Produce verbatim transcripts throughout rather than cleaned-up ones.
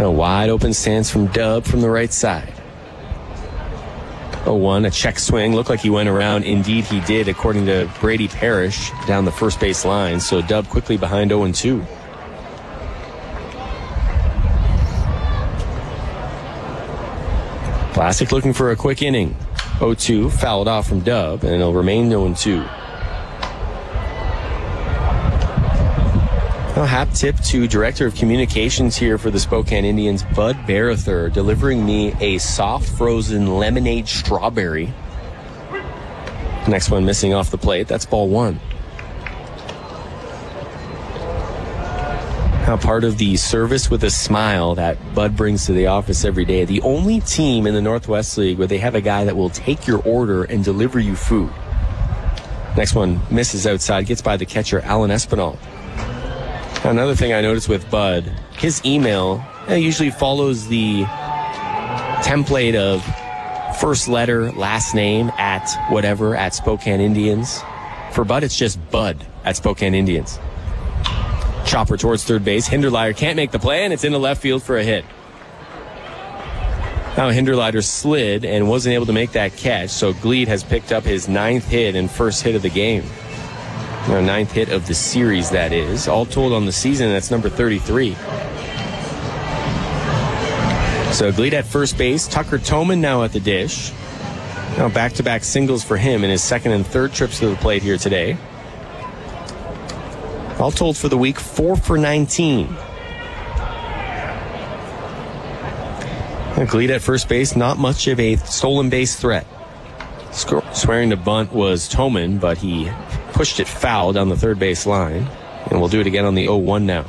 A wide open stance from Dub from the right side. oh one, a check swing. Looked like he went around. Indeed, he did, according to Brady Parrish, down the first base line. So Dub quickly behind oh and two. Classic looking for a quick inning. oh two, fouled off from Dub, and it'll remain oh and two. A hat tip to Director of Communications here for the Spokane Indians, Bud Barather, delivering me a soft frozen lemonade strawberry. Next one missing off the plate. That's ball one. Now part of the service with a smile that Bud brings to the office every day. The only team in the Northwest League where they have a guy that will take your order and deliver you food. Next one misses outside, gets by the catcher, Alan Espinal. Another thing I noticed with Bud, his email uh, usually follows the template of first letter, last name, at whatever, at Spokane Indians. For Bud, it's just Bud at Spokane Indians. Chopper towards third base. Hinderlider can't make the play, and it's into left field for a hit. Now Hinderlider slid and wasn't able to make that catch, so Gleed has picked up his ninth hit and first hit of the game. Now, ninth hit of the series, that is. All told on the season, that's number thirty-three. So Gleed at first base. Tucker Toman now at the dish. Now back-to-back singles for him in his second and third trips to the plate here today. All told for the week, four for nineteen. Now, Gleed at first base, not much of a stolen base threat. Swearing to bunt was Toman, but he pushed it foul down the third base line. And we'll do it again on the oh one now.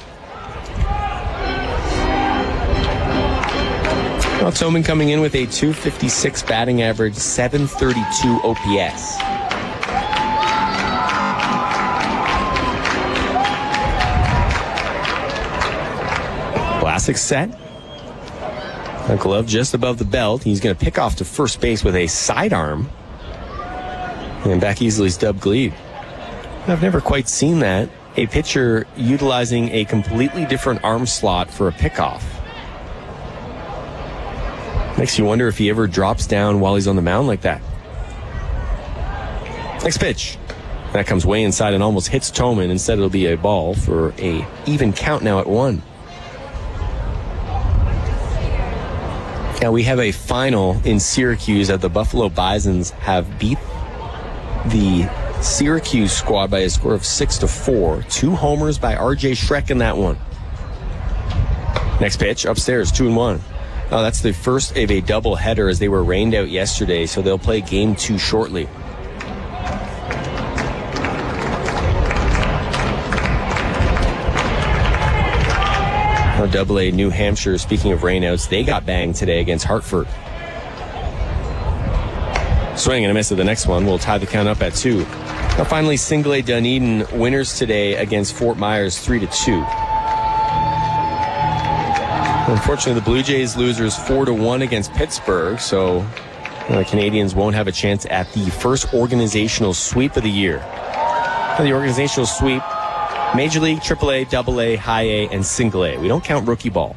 Well, Toman coming in with a two fifty-six batting average, seven thirty-two O P S. Classic set. A glove just above the belt. He's going to pick off to first base with a sidearm. And back easily is Dub Gleed. I've never quite seen that. A pitcher utilizing a completely different arm slot for a pickoff. Makes you wonder if he ever drops down while he's on the mound like that. Next pitch. That comes way inside and almost hits Toman. Instead, it'll be a ball for a even count now at one. Now we have a final in Syracuse that the Buffalo Bisons have beat the Syracuse squad by a score of six to four. Two homers by R J Schreck in that one. Next pitch, upstairs, two and one. Oh, that's the first of a double header as they were rained out yesterday, so they'll play game two shortly. Now, Double A New Hampshire, speaking of rainouts, they got banged today against Hartford. Swing and a miss at the next one. We'll tie the count up at two. Now finally, Single A Dunedin winners today against Fort Myers three to two. Unfortunately, the Blue Jays losers four to one against Pittsburgh, so the Canadians won't have a chance at the first organizational sweep of the year. Now, the organizational sweep, Major League, Triple A, Double A, High A, and Single A. We don't count rookie ball.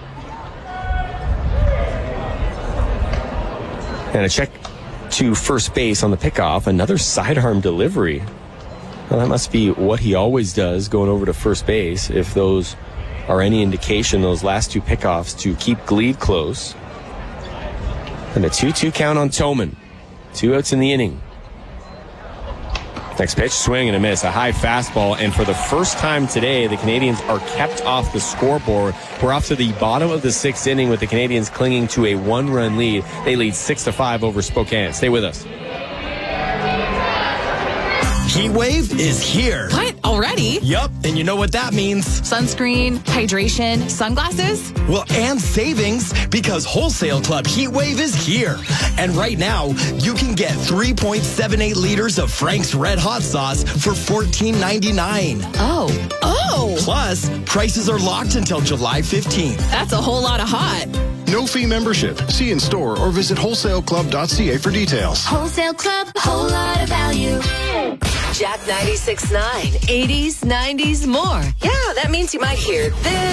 And a check to first base on the pickoff, another sidearm delivery. Well, that must be what he always does, going over to first base, if those are any indication, those last two pickoffs, to keep Gleed close. And a two two count on Toman. Two outs in the inning. Next pitch, swing and a miss, a high fastball, and for the first time today, the Canadians are kept off the scoreboard. We're off to the bottom of the sixth inning with the Canadians clinging to a one-run lead. They lead six to five over Spokane. Stay with us. Heat wave is here. What? Already? Yup, and you know what that means. Sunscreen, hydration, sunglasses? Well, and savings, because Wholesale Club Heat Wave is here. And right now, you can get three point seven eight liters of Frank's Red Hot Sauce for fourteen ninety-nine. Oh. Oh! Plus, prices are locked until July fifteenth. That's a whole lot of hot. No fee membership. See in store or visit wholesale club dot c a for details. Wholesale Club, a whole lot of value. Jack ninety-six point nine, eighties, nineties, more. Yeah, that means you might hear this.